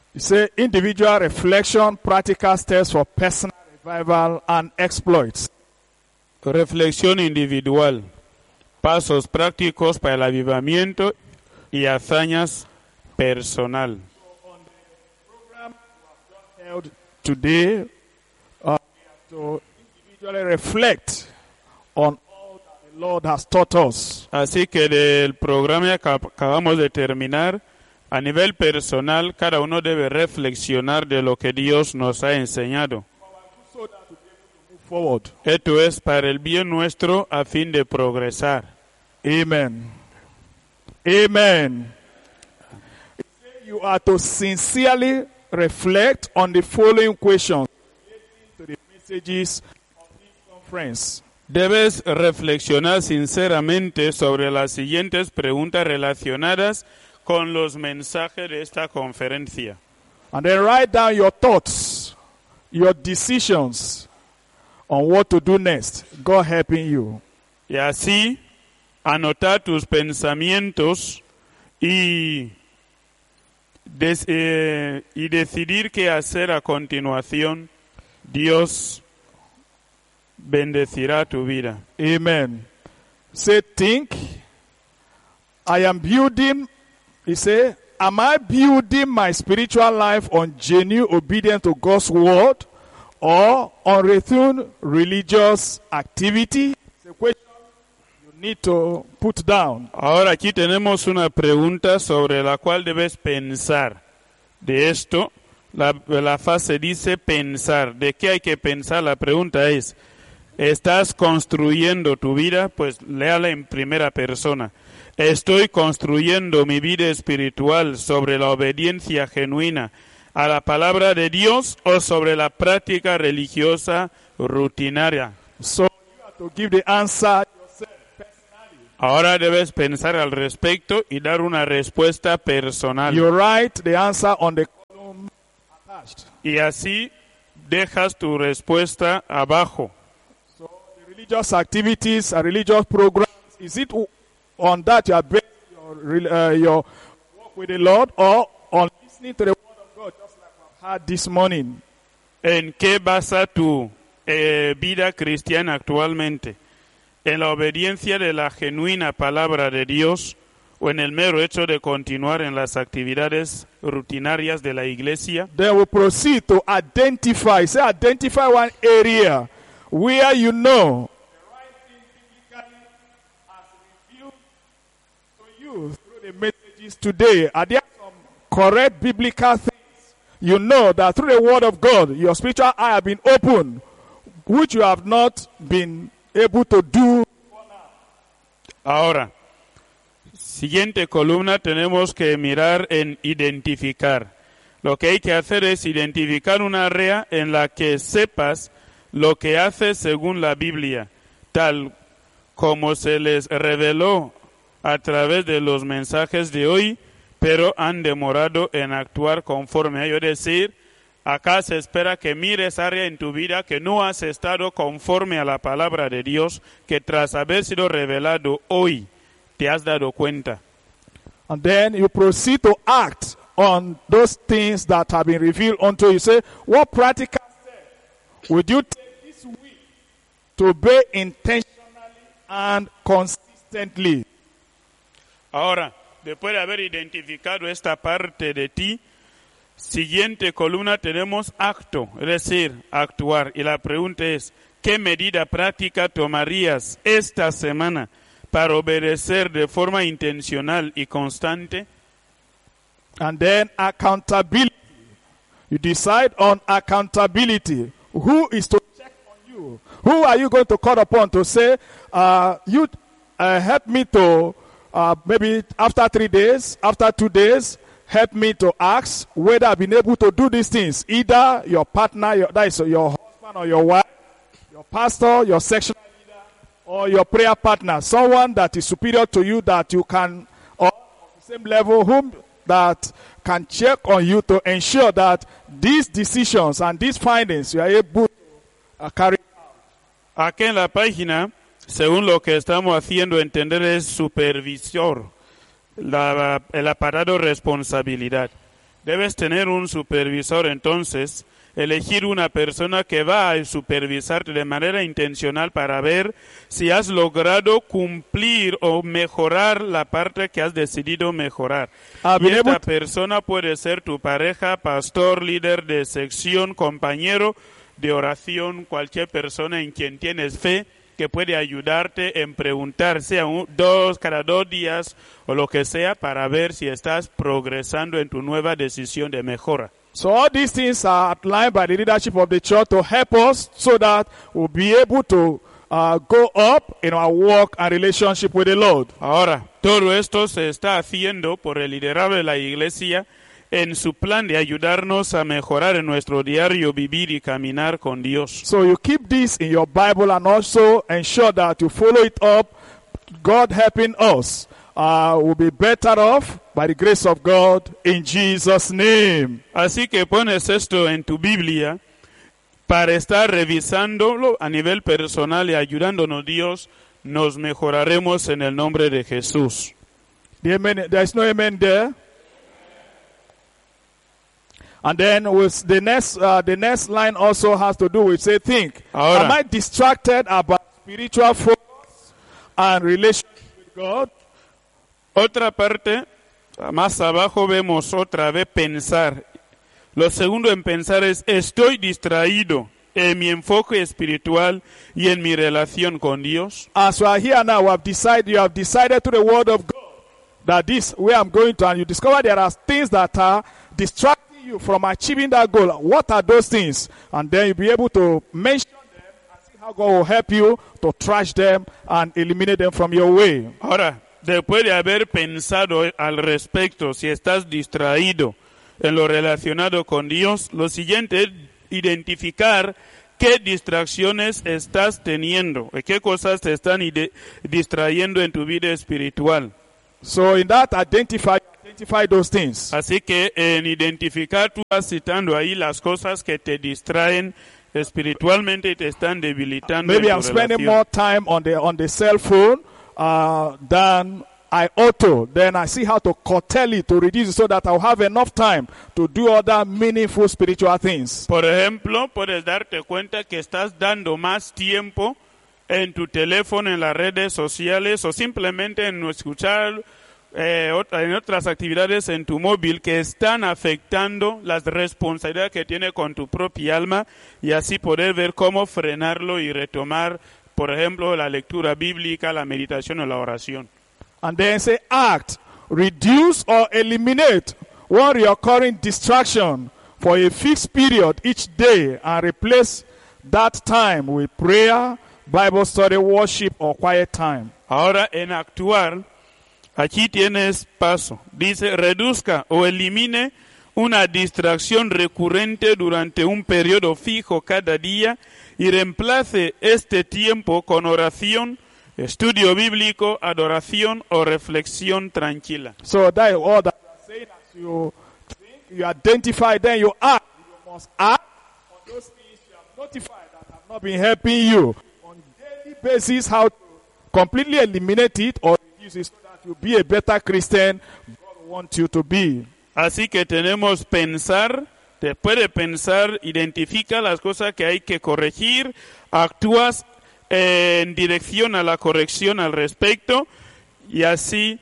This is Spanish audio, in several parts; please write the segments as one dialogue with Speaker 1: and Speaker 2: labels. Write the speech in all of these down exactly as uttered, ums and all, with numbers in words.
Speaker 1: You say individual reflection, practical steps for personal revival and exploits.
Speaker 2: Reflexión individual, pasos prácticos para el avivamiento y hazañas personal.
Speaker 1: So on the program we have held today, uh, we have to individually reflect on all that the Lord has taught us.
Speaker 2: Así que del programa que acabamos de terminar, a nivel personal, cada uno debe reflexionar de lo que Dios nos ha enseñado.
Speaker 1: So that we be able to move forward.
Speaker 2: Esto es para el bien nuestro a fin de progresar.
Speaker 1: Amen. Amen. You are to sincerely reflect on the following questions relating to the messages of this conference.
Speaker 2: Debes reflexionar sinceramente sobre las siguientes preguntas relacionadas con los mensajes de esta conferencia.
Speaker 1: And then write down your thoughts, your decisions on what to do next. God helping you.
Speaker 2: Y así, anotar tus pensamientos y, des, eh, y decidir qué hacer a continuación. Dios bendecirá tu vida.
Speaker 1: Amen. Say, think, I am building, he say, am I building my spiritual life on genuine obedience to God's word or on routine religious activity? It's a question you need to put down.
Speaker 2: Ahora aquí tenemos una pregunta sobre la cual debes pensar. De esto, la, la fase dice pensar. ¿De qué hay que pensar? La pregunta es, ¿estás construyendo tu vida? Pues léala en primera persona. ¿Estoy construyendo mi vida espiritual sobre la obediencia genuina a la palabra de Dios o sobre la práctica religiosa rutinaria?
Speaker 1: So you have to give the answer yourself personally.
Speaker 2: Ahora debes pensar al respecto y dar una respuesta personal.
Speaker 1: You write the answer on the column attached.
Speaker 2: Y así dejas tu respuesta abajo.
Speaker 1: So the religious activities and religious programs, is it on that you are basing your, uh, your work with the Lord or on listening to the word of God, just like we've had this morning?
Speaker 2: ¿En qué basa tu eh, vida cristiana actualmente? ¿En la obediencia de la genuina palabra de Dios o en el mero hecho de continuar en las actividades rutinarias de la iglesia?
Speaker 1: Then we proceed to identify, say identify one area where you know the right thing biblically has revealed to you through the messages today. Are there some correct biblical things you know that through the word of God your spiritual eye have been opened, which you have not been able to do?
Speaker 2: Ahora, siguiente columna tenemos que mirar en identificar. Lo que hay que hacer es identificar una área en la que sepas lo que haces según la Biblia, tal como se les reveló a través de los mensajes de hoy, pero han demorado en actuar conforme a ello. Es decir, acá se espera que mires área en tu vida que no has estado conforme a la palabra de Dios, que tras haber sido revelado hoy te has dado cuenta.
Speaker 1: And then you proceed to act on those things that have been revealed unto you. Say, what practical step would you take this week to obey intentionally and consistently?
Speaker 2: Ahora, después de haber identificado esta parte de ti, siguiente columna tenemos acto, es decir, actuar. Y la pregunta es, ¿qué medida práctica tomarías esta semana para obedecer de forma intencional y constante?
Speaker 1: And then accountability. You decide on accountability. Who is to check on you? Who are you going to call upon to say, uh, you uh, help me to, uh, maybe after three days, after two days, help me to ask whether I've been able to do these things. Either your partner, your, that is your husband or your wife, your pastor, your sectional leader, or your prayer partner, someone that is superior to you that you can, or on the same level, whom that can check on you to ensure that these decisions and these findings you are able to uh, carry out.
Speaker 2: Aquí en la página, según lo que estamos haciendo entender, es supervisor, la, el aparato responsabilidad. Debes tener un supervisor, entonces, elegir una persona que va a supervisarte de manera intencional para ver si has logrado cumplir o mejorar la parte que has decidido mejorar.
Speaker 1: I've
Speaker 2: Y
Speaker 1: been
Speaker 2: esta
Speaker 1: able to-
Speaker 2: persona puede ser tu pareja, pastor, líder de sección, compañero de oración, cualquier persona en quien tienes fe que puede ayudarte en preguntar, sea un, dos, cada dos días o lo que sea, para ver si estás progresando en tu nueva decisión de mejora.
Speaker 1: So all these things are outlined by the leadership of the church to help us so that we'll be able to uh, go up in our walk and relationship with the Lord.
Speaker 2: Ahora, todo esto se está haciendo por el liderazgo de la iglesia en su plan de ayudarnos a mejorar en nuestro diario vivir y caminar con Dios.
Speaker 1: So you keep this in your Bible and also ensure that you follow it up. God helping us. Uh, we'll be better off by the grace of God in Jesus' name.
Speaker 2: Así que pones esto en tu Biblia para estar revisándolo a nivel personal y ayudándonos Dios, nos mejoraremos en el nombre de Jesús.
Speaker 1: The amen, there's no amen there. And then with the next, uh, the next line also has to do with, say, think.
Speaker 2: Ahora.
Speaker 1: Am I distracted about spiritual focus and relationship with God?
Speaker 2: Otra parte, más abajo vemos otra vez pensar. Lo segundo en pensar es, estoy distraído en mi enfoque espiritual y en mi relación con Dios.
Speaker 1: As we are here now, we have decided, you have decided to the word of God that this way I'm going to, and you discover there are things that are distracting you from achieving that goal. What are those things? And then you'll be able to mention them and see how God will help you to trash them and eliminate them from your way.
Speaker 2: Ahora, después de haber pensado al respecto, si estás distraído en lo relacionado con Dios, lo siguiente es identificar qué distracciones estás teniendo, qué cosas te están ide- distrayendo en tu vida espiritual.
Speaker 1: So in that, identify identify those things.
Speaker 2: Así que en identificar, tú vas citando ahí las cosas que te distraen espiritualmente y te están debilitando.
Speaker 1: Maybe
Speaker 2: en
Speaker 1: I'm
Speaker 2: tu
Speaker 1: spending
Speaker 2: relación.
Speaker 1: more time on the on the cell phone uh, than I ought to. Then I see how to curtail it, to reduce it, so that I'll have enough time to do other meaningful spiritual things.
Speaker 2: Por ejemplo, puedes darte cuenta que estás dando más tiempo en tu teléfono, en las redes sociales o simplemente en escuchar eh, otra, en otras actividades en tu móvil que están afectando las responsabilidades que tiene con tu propia alma, y así poder ver cómo frenarlo y retomar, por ejemplo, la lectura bíblica, la meditación o la oración.
Speaker 1: And then say act, reduce or eliminate one recurring distraction for a fixed period each day and replace that time with prayer, Bible study, worship or quiet time.
Speaker 2: Ahora, en actuar, aquí tienes paso. Dice, reduzca o elimine una distracción recurrente durante un periodo fijo cada día y reemplace este tiempo con oración, estudio bíblico, adoración o reflexión tranquila.
Speaker 1: So that is all that you are saying. As you think, you identify, then you act. You must act on those things you have notified that have not been helping you on daily basis. How to completely eliminate it or reduce it so that you be a better Christian God wants you to be.
Speaker 2: Así que tenemos pensar, después de pensar, identifica las cosas que hay que corregir, actúas en dirección a la corrección al respecto, y así.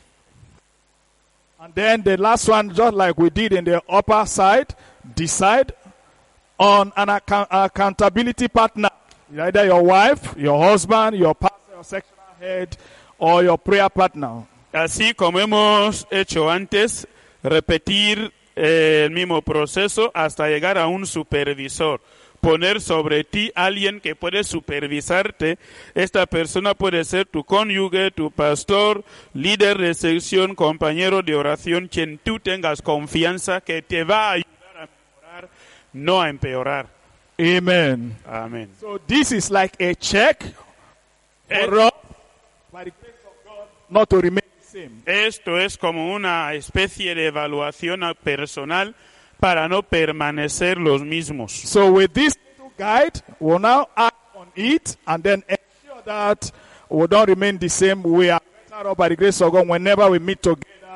Speaker 1: And then the last one, just like we did in the upper side, decide on an account- accountability partner. Either your wife, your husband, your pastor, your sectional head, or your prayer partner.
Speaker 2: Así como hemos hecho antes, repetir eh, el mismo proceso hasta llegar a un supervisor. Poner sobre ti alguien que puede supervisarte. Esta persona puede ser tu cónyuge, tu pastor, líder de sección, compañero de oración, quien tú tengas confianza que te va a ayudar a mejorar, no a empeorar.
Speaker 1: Amen.
Speaker 2: Amén.
Speaker 1: So this is like a check for us by the grace of God not to remain the same.
Speaker 2: Esto es como una especie de evaluación personal para no permanecer los mismos.
Speaker 1: So with this little guide, we'll now act on it and then ensure that we don't remain the same. We are better off by the grace of God whenever we meet together for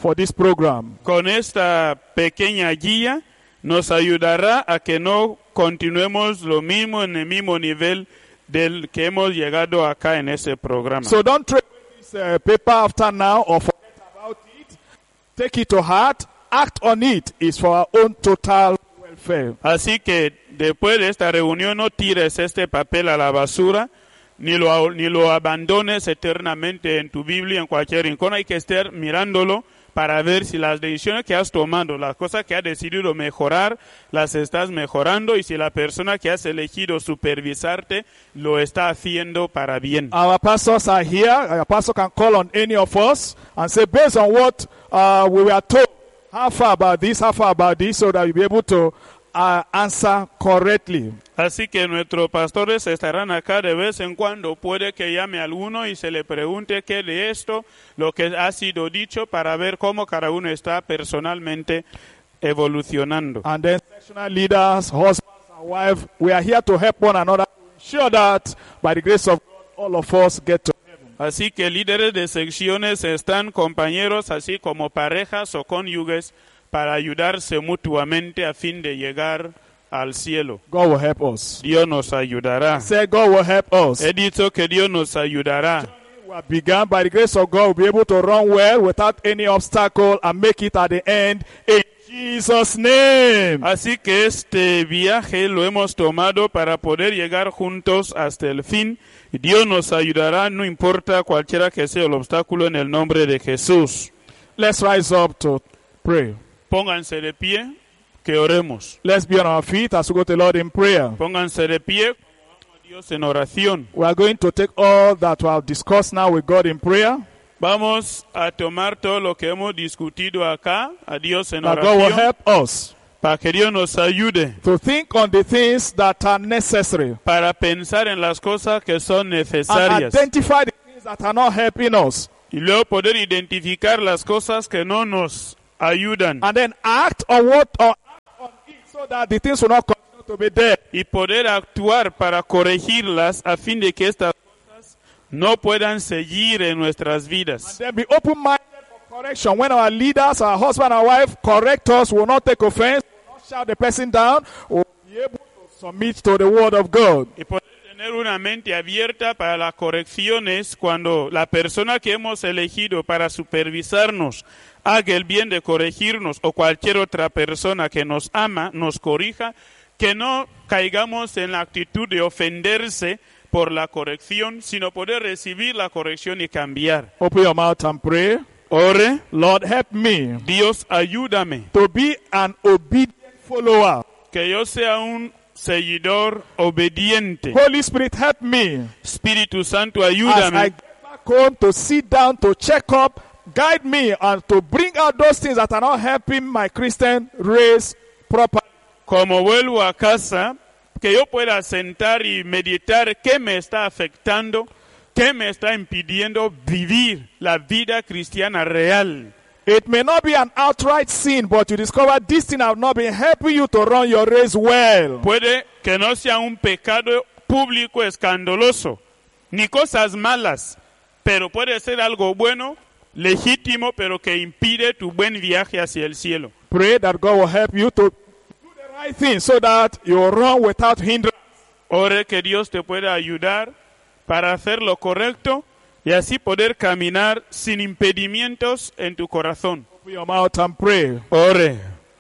Speaker 1: for this program.
Speaker 2: Con esta pequeña guía nos ayudará a que no continuemos lo mismo en el mismo nivel del que hemos llegado acá en ese programa.
Speaker 1: So don't throw this uh, paper after now or forget about it. Take it to heart. Act on it. It's for our own total welfare.
Speaker 2: Así que después de esta reunión no tires este papel a la basura, ni lo, ni lo abandones eternamente en tu Biblia, en cualquier rincón. Hay que estar mirándolo para ver si las decisiones que has tomado, las cosas que has decidido mejorar, las estás mejorando, y si la persona que has elegido supervisarte lo está haciendo para bien.
Speaker 1: Our pastors are here. Our pastor can call on any of us and say, based on what uh, we were told, how far about this, how far about this, so that we'll be able to uh, answer correctly.
Speaker 2: Así que nuestros pastores estarán acá de vez en cuando. Puede que llame a alguno y se le pregunte qué de esto, lo que ha sido dicho, para ver cómo cada uno está personalmente evolucionando.
Speaker 1: And then sectional leaders, husbands and wives, we are here to help one another to ensure that by the grace of God, all of us get to heaven.
Speaker 2: Así que líderes de secciones están compañeros, así como parejas o cónyuges, para ayudarse mutuamente a fin de llegar al cielo.
Speaker 1: God will help us.
Speaker 2: Dios nos ayudará.
Speaker 1: Say God will help us.
Speaker 2: He dicho que Dios nos ayudará.
Speaker 1: We have begun by the grace of God. We'll be able to run well without any obstacle and make it at the end in Jesus' name.
Speaker 2: Así que este viaje lo hemos tomado para poder llegar juntos hasta el fin. Y Dios nos ayudará, no importa cualquiera que sea el obstáculo, en el nombre de Jesús.
Speaker 1: Let's rise up to pray.
Speaker 2: Pónganse de pie, que oremos.
Speaker 1: Let's be on our feet as we go to the Lord in prayer.
Speaker 2: Pónganse de pie, como a Dios en oración.
Speaker 1: We are going to take all that we have discussed now with God in prayer.
Speaker 2: Vamos a tomar todo lo que hemos discutido acá, a Dios en
Speaker 1: That God will
Speaker 2: oración,
Speaker 1: help us
Speaker 2: para que Dios nos ayude,
Speaker 1: to think on the things that are necessary
Speaker 2: para pensar en las cosas que son
Speaker 1: and
Speaker 2: necesarias,
Speaker 1: identify the things that are not helping us,
Speaker 2: y luego poder identificar las cosas que no nos ayudan,
Speaker 1: and then act on what or act on it so that the things will not continue to be there.
Speaker 2: y poder actuar para corregirlas a fin de que estas cosas no puedan seguir en nuestras vidas.
Speaker 1: Then be open-minded for correction. When our leaders, our husband, our wife correct us, we will not take offense, we will not shout the person down, we will be able to submit to the word of God.
Speaker 2: Y poder tener una mente abierta para las correcciones cuando la persona que hemos elegido para supervisarnos haga el bien de corregirnos, o cualquier otra persona que nos ama nos corrija, que no caigamos en la actitud de ofenderse por la corrección, sino poder recibir la corrección y cambiar.
Speaker 1: Open your mouth and pray.
Speaker 2: Ore,
Speaker 1: Lord, help me
Speaker 2: Dios, ayúdame,
Speaker 1: to be an obedient follower.
Speaker 2: que yo sea un seguidor obediente.
Speaker 1: Holy Spirit, help me
Speaker 2: Espíritu Santo,
Speaker 1: as I
Speaker 2: ayúdame
Speaker 1: get back home to sit down, to check up, guide me, and to bring out those things that are not helping my Christian race properly.
Speaker 2: como vuelvo a casa, que yo pueda sentar y meditar qué me está afectando, qué me está impidiendo vivir la vida cristiana real.
Speaker 1: It may not be an outright sin, but you discover this thing have not been helping you to run your race well.
Speaker 2: Puede que no sea un pecado público escandaloso, ni cosas malas, pero puede ser algo bueno, legítimo, pero que impide tu buen viaje hacia el cielo.
Speaker 1: Pray that God will help you to do the right thing so that you will run without hindrance.
Speaker 2: Ore que Dios te pueda ayudar para hacer lo correcto y así poder caminar sin impedimentos en tu corazón.
Speaker 1: Open your mouth and pray.
Speaker 2: Ore.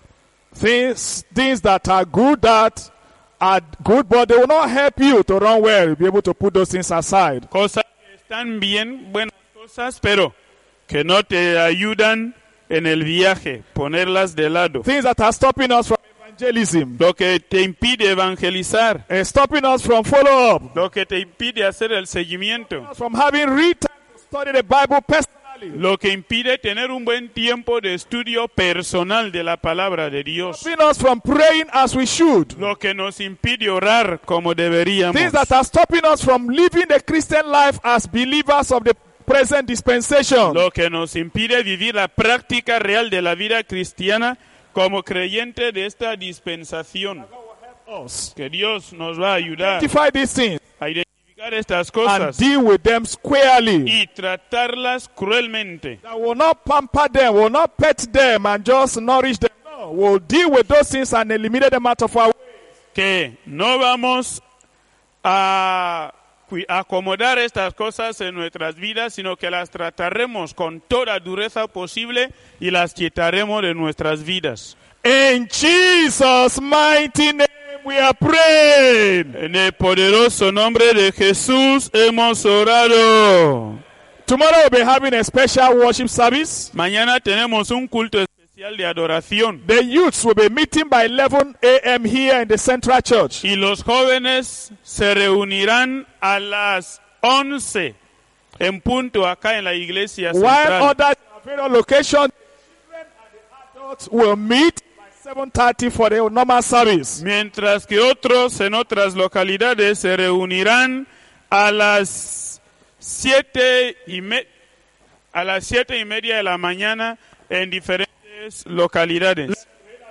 Speaker 1: Things, things that are good, that are good, but they will not help you to run well. You'll be able to put those things aside.
Speaker 2: Cosas que están bien, buenas cosas, pero que no te ayudan en el viaje, ponerlas de lado.
Speaker 1: Things that are stopping us from evangelism,
Speaker 2: Lo que te impide evangelizar,
Speaker 1: and stopping us from follow up,
Speaker 2: lo que te impide hacer el seguimiento,
Speaker 1: from having real time to study the Bible personally,
Speaker 2: lo que impide tener un buen tiempo de estudio personal de la palabra de Dios,
Speaker 1: stopping us from praying as we should.
Speaker 2: lo que nos impide orar como deberíamos,
Speaker 1: Things that are stopping us from living the Christian life as believers of the present dispensation.
Speaker 2: lo que nos impide vivir la práctica real de la vida cristiana como creyente de esta dispensación.
Speaker 1: Us.
Speaker 2: Que Dios nos va a ayudar
Speaker 1: Identify these things
Speaker 2: a identificar estas
Speaker 1: and
Speaker 2: cosas
Speaker 1: deal with them squarely.
Speaker 2: y tratarlas cruelmente.
Speaker 1: That will not pamper them, will not pet them and just nourish them. No, we'll deal with those things and eliminate them out of our way.
Speaker 2: Que no vamos a cui- acomodar estas cosas en nuestras vidas, sino que las trataremos con toda dureza posible y las quitaremos de nuestras vidas.
Speaker 1: In Jesus' mighty name we are praying.
Speaker 2: En el poderoso nombre de Jesús hemos orado.
Speaker 1: Tomorrow we'll be having a special worship service.
Speaker 2: Mañana tenemos un culto especial de adoración.
Speaker 1: The youths will be meeting by eleven a.m. here in the Central Church.
Speaker 2: Y los jóvenes se reunirán a las once en punto acá en la iglesia
Speaker 1: While
Speaker 2: central.
Speaker 1: others at various locations, the children and the adults will meet by seven thirty for the normal service.
Speaker 2: Mientras que otros en otras localidades se reunirán a las siete y me- a las siete y media de la mañana en diferentes localidades.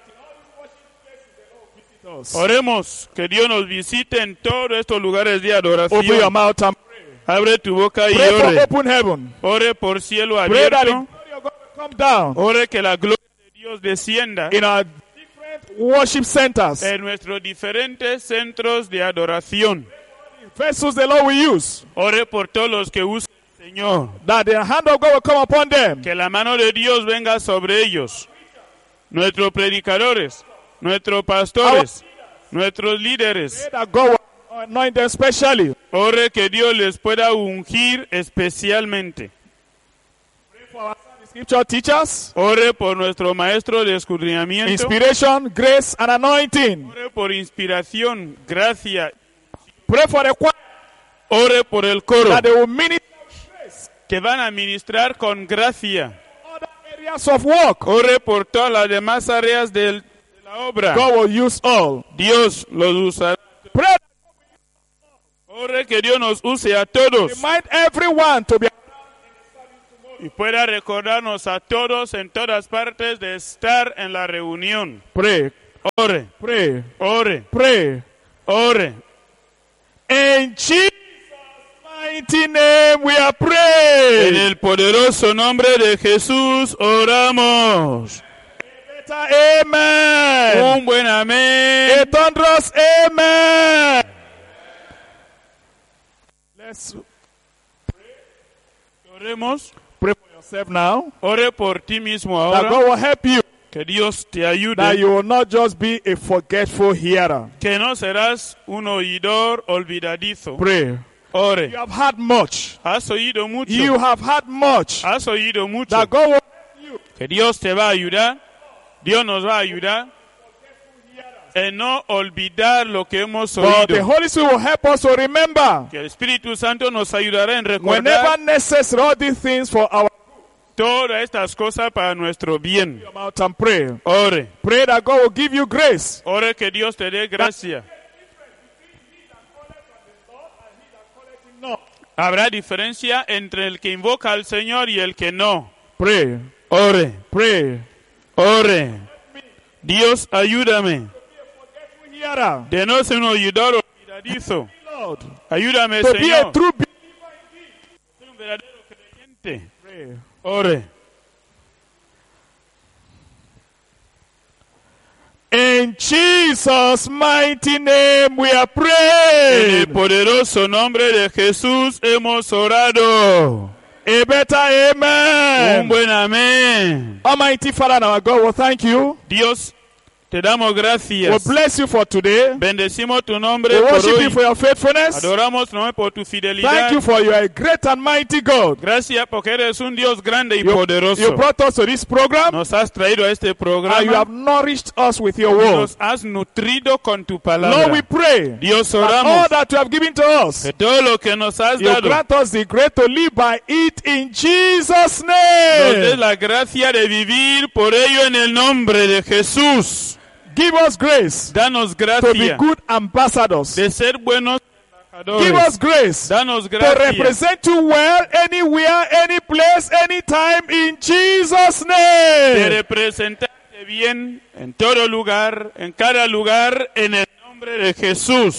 Speaker 2: Oremos que Dios nos visite en todos estos lugares de
Speaker 1: Open your
Speaker 2: adoración.
Speaker 1: mouth and
Speaker 2: Abre tu boca y
Speaker 1: pray for
Speaker 2: ore.
Speaker 1: open heaven.
Speaker 2: Ore por cielo
Speaker 1: Pray that the
Speaker 2: abierto.
Speaker 1: glory of God will come down
Speaker 2: Ore que la gloria de Dios descienda
Speaker 1: in our different worship centers.
Speaker 2: en nuestros diferentes centros de adoración.
Speaker 1: Vessels the Lord will use,
Speaker 2: Ore por todos los que usan el Señor.
Speaker 1: that the hand of God will come upon them.
Speaker 2: Que la mano de Dios venga sobre ellos. Nuestros predicadores, nuestros pastores, nuestros líderes.
Speaker 1: Pray that God will anoint them specially.
Speaker 2: Ore que Dios les pueda ungir especialmente.
Speaker 1: Pray for our scripture teachers,
Speaker 2: Ore por nuestro maestro de escudriñamiento.
Speaker 1: inspiration, grace, and anointing.
Speaker 2: Ore por inspiración, gracia.
Speaker 1: Pray for the choir
Speaker 2: Ore por el coro.
Speaker 1: that they will minister
Speaker 2: Que van a ministrar con gracia.
Speaker 1: other areas of work.
Speaker 2: Ore por todas las demás áreas del- de la obra.
Speaker 1: God will use all.
Speaker 2: Dios los usará.
Speaker 1: Pray
Speaker 2: Ore que Dios nos use a todos
Speaker 1: remind everyone to be
Speaker 2: y pueda recordarnos a todos en todas partes de estar en la reunión.
Speaker 1: pray,
Speaker 2: Ore,
Speaker 1: pray,
Speaker 2: ore,
Speaker 1: pray.
Speaker 2: ore.
Speaker 1: In Jesus' mighty name we are
Speaker 2: En
Speaker 1: praying.
Speaker 2: el poderoso nombre de Jesús oramos.
Speaker 1: Amen.
Speaker 2: Un buen amén.
Speaker 1: A thunderous amen. Let's
Speaker 2: Oremos.
Speaker 1: pray for yourself now.
Speaker 2: Ore por ti mismo
Speaker 1: That
Speaker 2: ahora.
Speaker 1: God will help you.
Speaker 2: Que Dios te ayude.
Speaker 1: That you will not just be a forgetful hearer.
Speaker 2: Que no serás un oidor olvidadizo.
Speaker 1: Pray.
Speaker 2: Ore.
Speaker 1: You have had much.
Speaker 2: Has oído mucho.
Speaker 1: You have had much.
Speaker 2: Has oído mucho.
Speaker 1: That God will
Speaker 2: Que Dios te va a ayudar. Dios nos va a ayudar. En no olvidar lo que hemos
Speaker 1: But the
Speaker 2: oído.
Speaker 1: Holy Spirit will help us to remember
Speaker 2: Que el Espíritu Santo nos ayudará en
Speaker 1: whenever
Speaker 2: recordar
Speaker 1: necessary all these things for our
Speaker 2: todas estas cosas para nuestro bien.
Speaker 1: mouth and pray.
Speaker 2: Ore.
Speaker 1: Pray that God will give you grace.
Speaker 2: Ore que Dios te dé gracia. Habrá diferencia entre el que invoca al Señor y el que no.
Speaker 1: Pray.
Speaker 2: Ore.
Speaker 1: Pray.
Speaker 2: Ore. Dios, ayúdame.
Speaker 1: Hearer.
Speaker 2: De no ser un oidor olvidadizo.
Speaker 1: Lord.
Speaker 2: Ayúdame,
Speaker 1: To be a
Speaker 2: Señor.
Speaker 1: true believer.
Speaker 2: Soy un verdadero creyente.
Speaker 1: Pray.
Speaker 2: Ore.
Speaker 1: In Jesus' mighty name we are
Speaker 2: En el
Speaker 1: praying.
Speaker 2: poderoso nombre de Jesús hemos orado.
Speaker 1: A better
Speaker 2: Un
Speaker 1: amen.
Speaker 2: buen amén.
Speaker 1: Almighty Father and our God will thank you.
Speaker 2: Dios, te damos
Speaker 1: We'll
Speaker 2: gracias.
Speaker 1: bless you for today.
Speaker 2: Bendecimos tu nombre
Speaker 1: We
Speaker 2: por
Speaker 1: worship you
Speaker 2: hoy.
Speaker 1: for your faithfulness.
Speaker 2: Adoramos tu nombre por tu fidelidad.
Speaker 1: Thank you for you are a great and mighty God.
Speaker 2: Gracias porque eres un Dios grande y
Speaker 1: You,
Speaker 2: poderoso.
Speaker 1: you brought us to this program
Speaker 2: Nos has traído a este
Speaker 1: and you
Speaker 2: programa.
Speaker 1: have nourished us with your
Speaker 2: Y
Speaker 1: word.
Speaker 2: nos has nutrido con tu
Speaker 1: Lord, we
Speaker 2: palabra.
Speaker 1: pray
Speaker 2: Dios,
Speaker 1: that all
Speaker 2: oramos
Speaker 1: that you have given to us,
Speaker 2: que todo lo que nos has
Speaker 1: you
Speaker 2: dado
Speaker 1: grant us the grace to live by it in Jesus'
Speaker 2: nos des
Speaker 1: name.
Speaker 2: la gracia de vivir por ello en el nombre de Jesús.
Speaker 1: Give us grace
Speaker 2: Danos
Speaker 1: to be
Speaker 2: gracia
Speaker 1: good ambassadors.
Speaker 2: de ser buenos
Speaker 1: Give
Speaker 2: embajadores.
Speaker 1: us grace
Speaker 2: Danos
Speaker 1: to
Speaker 2: gracia
Speaker 1: represent you well anywhere, any place, anytime in Jesus'
Speaker 2: de
Speaker 1: name.
Speaker 2: representarte bien en todo lugar, en cada lugar, en el nombre de Jesús.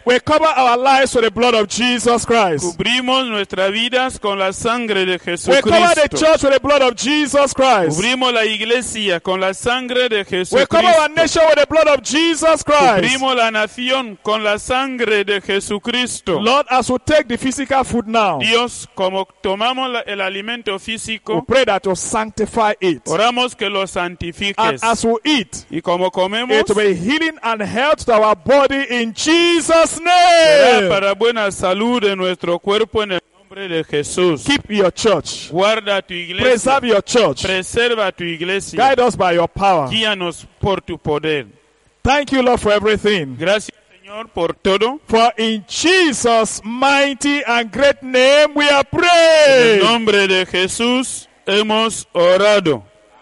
Speaker 1: We cover our lives with the blood of Jesus Christ.
Speaker 2: Cubrimos nuestras vidas con la sangre de
Speaker 1: We cover the
Speaker 2: Jesucristo.
Speaker 1: church with the blood of Jesus Christ.
Speaker 2: Cubrimos la iglesia con la sangre de
Speaker 1: We cover our
Speaker 2: Jesucristo.
Speaker 1: nation with the blood of Jesus Christ.
Speaker 2: Cubrimos la nación con la sangre de Jesucristo.
Speaker 1: Lord, as we take the physical food now,
Speaker 2: Dios, como tomamos la- el alimento
Speaker 1: we
Speaker 2: físico,
Speaker 1: pray that you sanctify it.
Speaker 2: oramos que lo
Speaker 1: And
Speaker 2: santifiques.
Speaker 1: as we eat,
Speaker 2: Y como comemos,
Speaker 1: it will be healing and health to our body in Jesus'
Speaker 2: será
Speaker 1: name.
Speaker 2: para buena salud de nuestro cuerpo en el nombre de Jesús.
Speaker 1: Keep your church.
Speaker 2: Guarda tu iglesia.
Speaker 1: Preserve your church.
Speaker 2: Preserva tu iglesia.
Speaker 1: Guide us by your power.
Speaker 2: Guíanos por tu poder.
Speaker 1: Thank you, Lord, for everything.
Speaker 2: Gracias, Señor, por todo.
Speaker 1: For in Jesus' mighty and great name we are
Speaker 2: En el
Speaker 1: praying.
Speaker 2: nombre de Jesús hemos orado.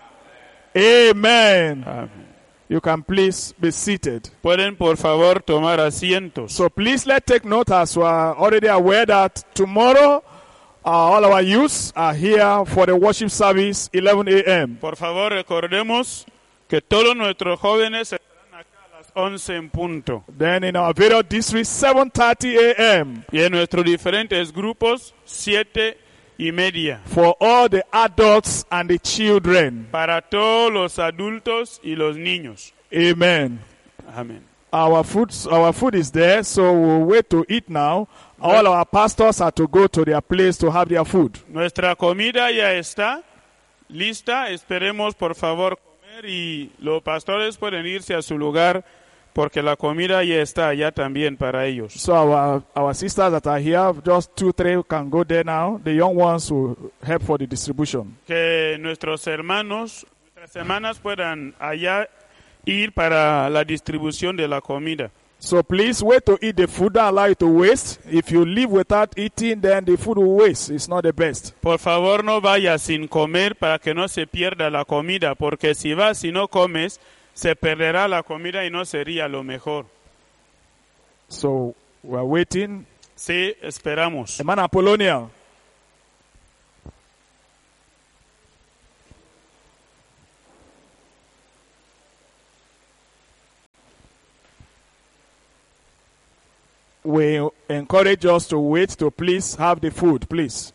Speaker 1: Amen.
Speaker 2: Amén.
Speaker 1: You can please be seated.
Speaker 2: Pueden, por favor, tomar asientos.
Speaker 1: So please let's take note, as we are already aware, that tomorrow uh, all our youths are here for the worship service, eleven a.m.
Speaker 2: Por favor, recordemos que todos nuestros jóvenes estarán acá a las once en punto.
Speaker 1: Then in our various districts, seven thirty a.m.
Speaker 2: Y en nuestros diferentes grupos, siete y media.
Speaker 1: for all the adults and the children.
Speaker 2: Para todos los adultos y los niños.
Speaker 1: Amen.
Speaker 2: Amén.
Speaker 1: Our food, our food is there, so we'll wait to eat now. All our pastors are to go to their place to have their food.
Speaker 2: Nuestra comida ya está lista. Esperemos, por favor, comer y los pastores pueden irse a su lugar porque la comida ya está allá también para ellos.
Speaker 1: So our, our sisters that are here, just two, three can go there now. The young ones will help for the distribution.
Speaker 2: Que nuestros hermanos, nuestras hermanas puedan allá ir para la distribución de la comida.
Speaker 1: So please wait to eat the food. Don't allow it to waste. If you leave without eating, then the food will waste. It's not the best.
Speaker 2: Por favor, no vayas sin comer para que no se pierda la comida, porque si vas y no comes, se perderá la comida y no sería lo mejor.
Speaker 1: So we're waiting.
Speaker 2: Sí, esperamos.
Speaker 1: Hermana Apollonia. We encourage us to wait to please have the food, please.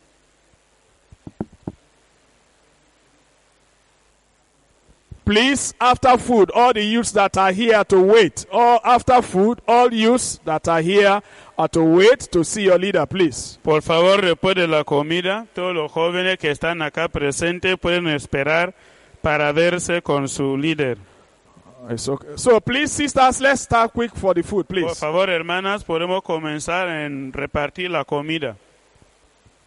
Speaker 1: Please, after food, all the youths that are here to wait. Or after food, all youths that are here are to wait to see your leader, please.
Speaker 2: Por favor, después de la comida, todos los jóvenes que están acá presentes pueden esperar para verse con su líder.
Speaker 1: It's okay. So please, sisters, let's start quick for the food,
Speaker 2: Por
Speaker 1: please.
Speaker 2: favor, hermanas, podemos comenzar en repartir la comida.